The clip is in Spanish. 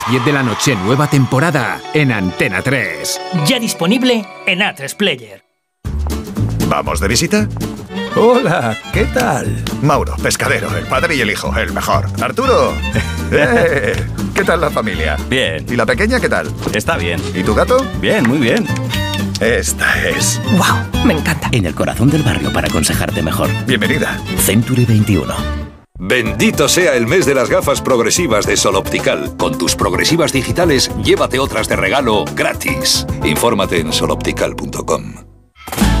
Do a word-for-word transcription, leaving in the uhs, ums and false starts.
diez de la noche, nueva temporada en Antena tres. Ya disponible en A tres Player. ¿Vamos de visita? Hola, ¿qué tal? Mauro, pescadero, el padre y el hijo, el mejor. Arturo, ¡eh! ¿Qué tal la familia? Bien. ¿Y la pequeña qué tal? Está bien. ¿Y tu gato? Bien, muy bien. Esta es... ¡Wow! Me encanta. En el corazón del barrio para aconsejarte mejor. Bienvenida. Century veintiuno. Bendito sea el mes de las gafas progresivas de Sol Optical. Con tus progresivas digitales, llévate otras de regalo gratis. Infórmate en sol optical punto com.